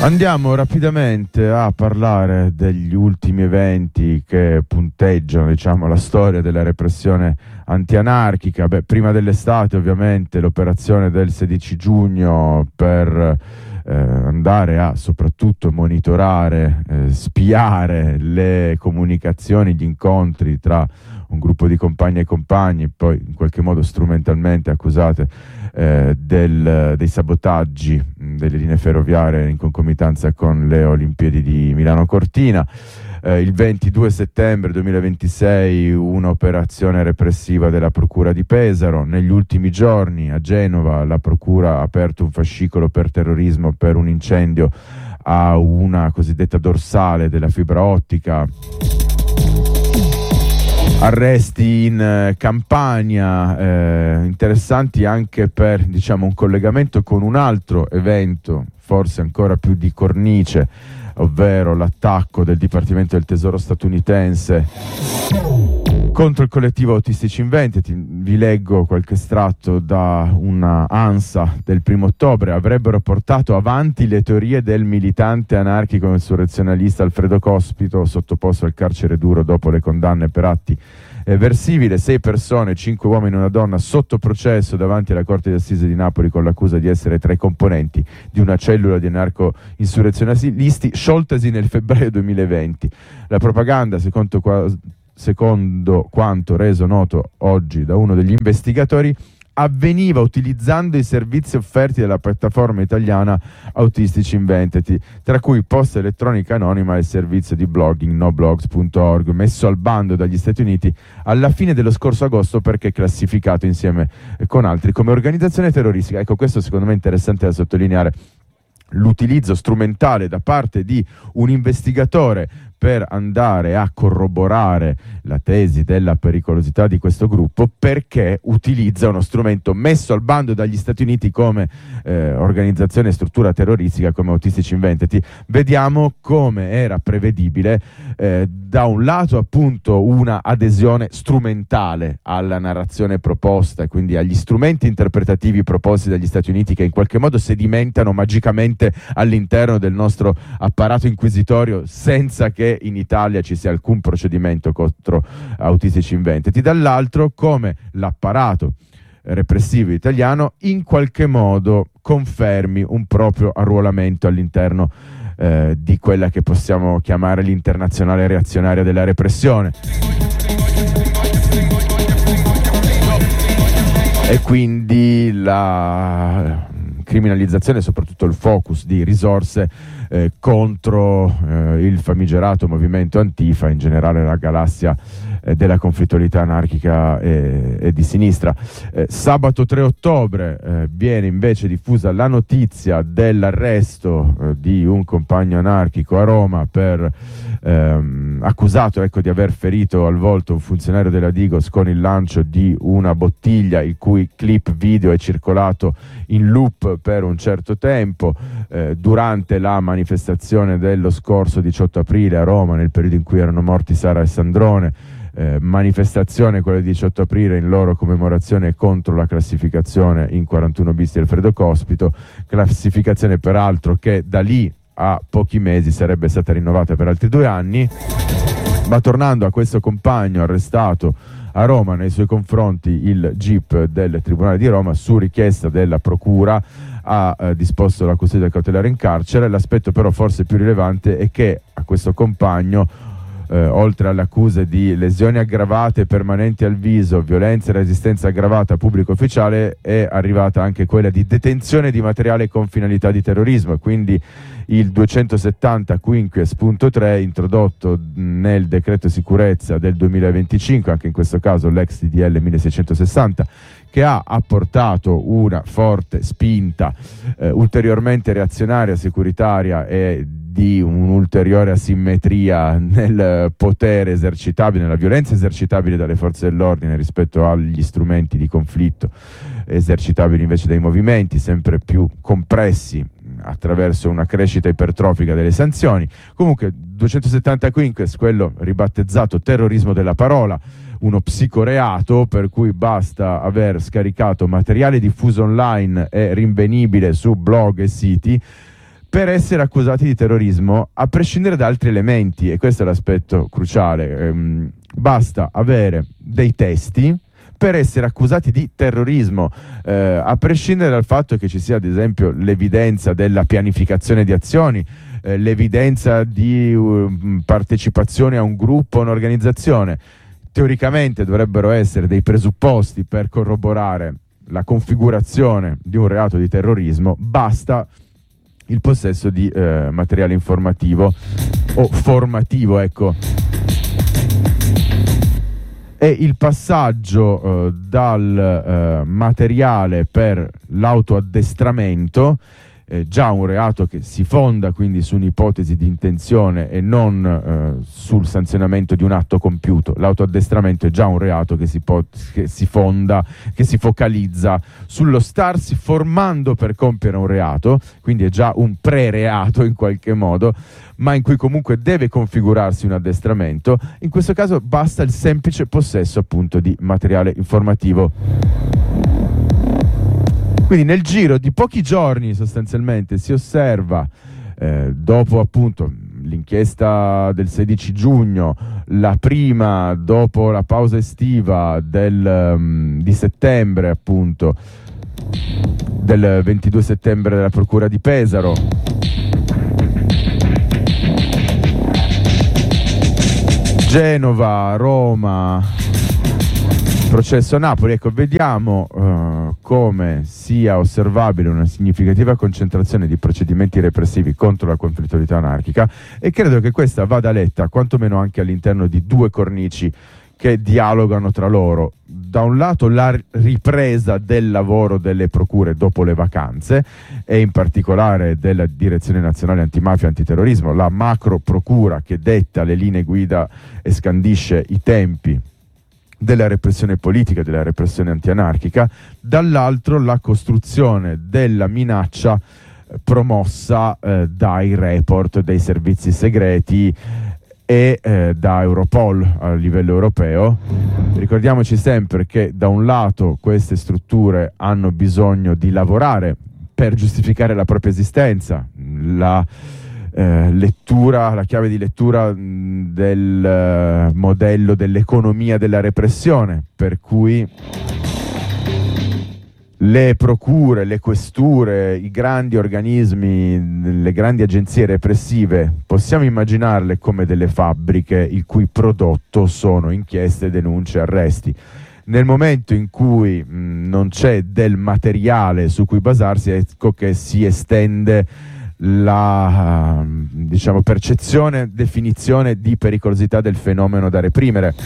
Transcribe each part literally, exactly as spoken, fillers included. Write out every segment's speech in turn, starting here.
Andiamo rapidamente a parlare degli ultimi eventi che punteggiano, diciamo, la storia della repressione antianarchica. Beh, prima dell'estate ovviamente l'operazione del sedici giugno per eh, andare a soprattutto monitorare, eh, spiare le comunicazioni, gli incontri tra un gruppo di compagni e compagni, poi in qualche modo strumentalmente accusate eh, del, dei sabotaggi mh, delle linee ferroviarie in concomitanza con le Olimpiadi di Milano Cortina. Eh, il ventidue settembre duemilaventisei un'operazione repressiva della Procura di Pesaro. Negli ultimi giorni a Genova la Procura ha aperto un fascicolo per terrorismo per un incendio a una cosiddetta dorsale della fibra ottica. Arresti in eh, Campania, eh, interessanti anche per, diciamo, un collegamento con un altro evento, forse ancora più di cornice, ovvero l'attacco del Dipartimento del Tesoro statunitense contro il collettivo Autistici Inventati. Vi leggo qualche estratto da una ANSA del primo ottobre. Avrebbero portato avanti le teorie del militante anarchico insurrezionalista Alfredo Cospito, sottoposto al carcere duro dopo le condanne per atti eversivi. Le sei persone, cinque uomini e una donna, sotto processo davanti alla Corte di Assise di Napoli con l'accusa di essere tra i componenti di una cellula di anarco-insurrezionalisti scioltasi nel febbraio duemilaventi. La propaganda, secondo qua Secondo quanto reso noto oggi da uno degli investigatori, avveniva utilizzando i servizi offerti dalla piattaforma italiana Autistici Inventati, tra cui posta elettronica anonima e il servizio di blogging noblogs punto org, messo al bando dagli Stati Uniti alla fine dello scorso agosto perché classificato insieme con altri come organizzazione terroristica. Ecco, questo secondo me è interessante da sottolineare, l'utilizzo strumentale da parte di un investigatore per andare a corroborare la tesi della pericolosità di questo gruppo, perché utilizza uno strumento messo al bando dagli Stati Uniti come eh, organizzazione e struttura terroristica come Autistici Inventati. Vediamo come era prevedibile, eh, da un lato appunto una adesione strumentale alla narrazione proposta e quindi agli strumenti interpretativi proposti dagli Stati Uniti, che in qualche modo sedimentano magicamente all'interno del nostro apparato inquisitorio senza che in Italia ci sia alcun procedimento contro Autistici Inventati. Dall'altro, come l'apparato repressivo italiano in qualche modo confermi un proprio arruolamento all'interno eh, di quella che possiamo chiamare l'internazionale reazionaria della repressione. E quindi la criminalizzazione e soprattutto il focus di risorse eh, contro eh, il famigerato movimento Antifa, in generale la galassia eh, della conflittualità anarchica e, e di sinistra. Eh, sabato tre ottobre eh, viene invece diffusa la notizia dell'arresto eh, di un compagno anarchico a Roma per ehm, accusato ecco, di aver ferito al volto un funzionario della Digos con il lancio di una bottiglia, il cui clip video è circolato in loop per un certo tempo eh, durante la manifestazione dello scorso diciotto aprile a Roma, nel periodo in cui erano morti Sara e Sandrone. Eh, manifestazione, quella del diciotto aprile, in loro commemorazione contro la classificazione in quarantuno bis di Alfredo Cospito, classificazione peraltro che da lì a pochi mesi sarebbe stata rinnovata per altri due anni. Ma tornando a questo compagno arrestato a Roma, nei suoi confronti il G I P del Tribunale di Roma, su richiesta della Procura, ha eh, disposto la custodia cautelare in carcere. L'aspetto però forse più rilevante è che a questo compagno, eh, oltre alle accuse di lesioni aggravate permanenti al viso, violenza e resistenza aggravata a pubblico ufficiale, è arrivata anche quella di detenzione di materiale con finalità di terrorismo, e quindi il duecentosettanta quinquies punto tre introdotto nel decreto sicurezza del duemilaventicinque, anche in questo caso l'ex D D L milleseicentosessanta, che ha apportato una forte spinta eh, ulteriormente reazionaria, securitaria e di un'ulteriore asimmetria nel potere esercitabile, nella violenza esercitabile dalle forze dell'ordine rispetto agli strumenti di conflitto esercitabili invece dai movimenti, sempre più compressi attraverso una crescita ipertrofica delle sanzioni. Comunque duecentosettanta quinquies, quello ribattezzato terrorismo della parola, uno psicoreato per cui basta aver scaricato materiale diffuso online e rinvenibile su blog e siti per essere accusati di terrorismo, a prescindere da altri elementi, e questo è l'aspetto cruciale. Ehm, basta avere dei testi per essere accusati di terrorismo, eh, a prescindere dal fatto che ci sia ad esempio l'evidenza della pianificazione di azioni, eh, l'evidenza di uh, partecipazione a un gruppo, un'organizzazione. Teoricamente dovrebbero essere dei presupposti per corroborare la configurazione di un reato di terrorismo, basta il possesso di eh, materiale informativo o formativo, ecco. E il passaggio eh, dal eh, materiale per l'autoaddestramento, eh, già un reato che si fonda quindi su un'ipotesi di intenzione e non eh, sul sanzionamento di un atto compiuto. L'autoaddestramento è già un reato che si, po- che si fonda, che si focalizza sullo starsi formando per compiere un reato, quindi è già un pre-reato in qualche modo, ma in cui comunque deve configurarsi un addestramento. In questo caso basta il semplice possesso appunto di materiale informativo. Quindi nel giro di pochi giorni sostanzialmente si osserva, eh, dopo appunto l'inchiesta del sedici giugno, la prima dopo la pausa estiva del, um, di settembre appunto, del ventidue settembre della Procura di Pesaro, Genova, Roma, processo a Napoli. Ecco, vediamo uh, come sia osservabile una significativa concentrazione di procedimenti repressivi contro la conflittualità anarchica, e credo che questa vada letta quantomeno anche all'interno di due cornici che dialogano tra loro. Da un lato la ripresa del lavoro delle procure dopo le vacanze, e in particolare della Direzione Nazionale Antimafia e Antiterrorismo, la macro procura che detta le linee guida e scandisce i tempi della repressione politica, della repressione antianarchica. Dall'altro la costruzione della minaccia eh, promossa eh, dai report dei servizi segreti e eh, da Europol a livello europeo. Ricordiamoci sempre che da un lato queste strutture hanno bisogno di lavorare per giustificare la propria esistenza, la eh, lettura, la chiave di lettura mh, del eh, modello dell'economia della repressione, per cui le procure, le questure, i grandi organismi, le grandi agenzie repressive, possiamo immaginarle come delle fabbriche il cui prodotto sono inchieste, denunce, arresti. Nel momento in cui mh, non c'è del materiale su cui basarsi, ecco che si estende la uh, diciamo percezione, definizione di pericolosità del fenomeno da reprimere.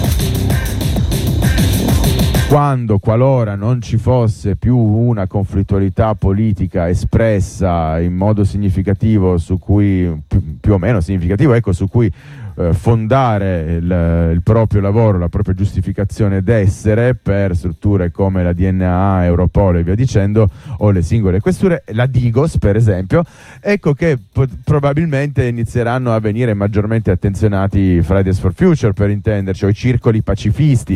Quando, qualora non ci fosse più una conflittualità politica espressa in modo significativo, su cui più, più o meno significativo, ecco, su cui eh, fondare il, il proprio lavoro, la propria giustificazione d'essere per strutture come la D N A, Europol e via dicendo, o le singole questure, la Digos per esempio, ecco che po- probabilmente inizieranno a venire maggiormente attenzionati i Fridays for Future, per intenderci, o i circoli pacifisti.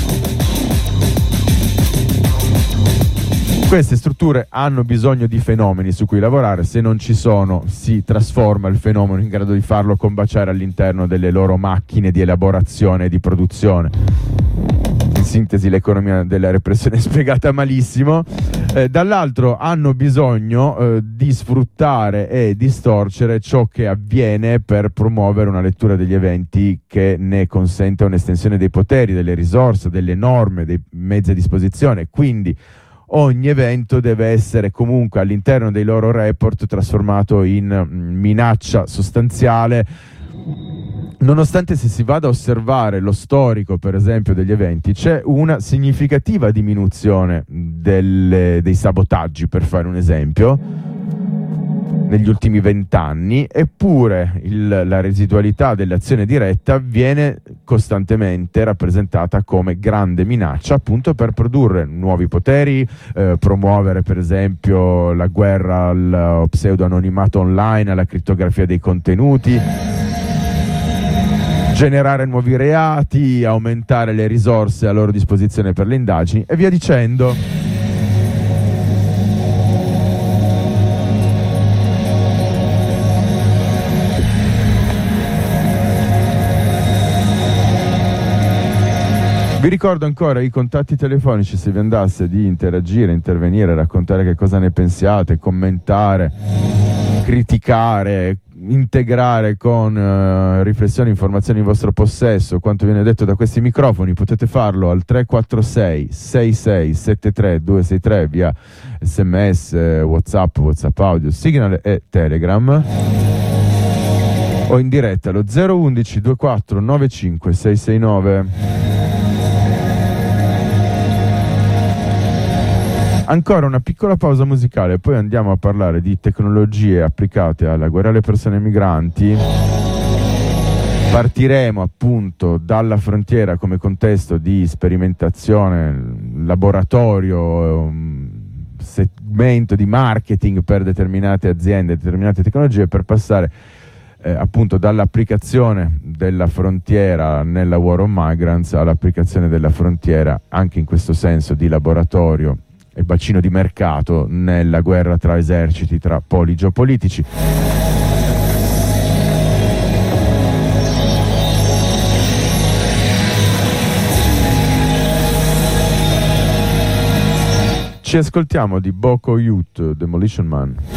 Queste strutture hanno bisogno di fenomeni su cui lavorare. Se non ci sono, si trasforma il fenomeno in grado di farlo combaciare all'interno delle loro macchine di elaborazione e di produzione. In sintesi, l'economia della repressione è spiegata malissimo. Eh, dall'altro hanno bisogno eh, di sfruttare e distorcere ciò che avviene per promuovere una lettura degli eventi che ne consente un'estensione dei poteri, delle risorse, delle norme, dei mezzi a disposizione. Quindi ogni evento deve essere comunque all'interno dei loro report trasformato in minaccia sostanziale, nonostante, se si vada a osservare lo storico per esempio degli eventi, c'è una significativa diminuzione delle, dei sabotaggi, per fare un esempio, negli ultimi vent'anni, eppure il, la residualità dell'azione diretta viene costantemente rappresentata come grande minaccia, appunto per produrre nuovi poteri, eh, promuovere per esempio la guerra al pseudo-anonimato online, alla crittografia dei contenuti, generare nuovi reati, aumentare le risorse a loro disposizione per le indagini e via dicendo. Vi ricordo ancora i contatti telefonici se vi andasse di interagire, intervenire, raccontare che cosa ne pensiate, commentare, criticare, integrare con uh, riflessioni, informazioni in vostro possesso quanto viene detto da questi microfoni. Potete farlo al tre quattro sei sei sei sette tre due sei tre via sms, whatsapp, whatsapp audio, Signal e Telegram, o in diretta allo zero undici ventiquattro novantacinque seicentonovantanove. Ancora una piccola pausa musicale, poi andiamo a parlare di tecnologie applicate alla guerra alle persone migranti. Partiremo appunto dalla frontiera come contesto di sperimentazione, laboratorio, segmento di marketing per determinate aziende, determinate tecnologie, per passare eh, appunto dall'applicazione della frontiera nella War on Migrants all'applicazione della frontiera anche in questo senso di laboratorio e bacino di mercato nella guerra tra eserciti, tra poli geopolitici. Ci ascoltiamo di Boko Youth, Demolition Man.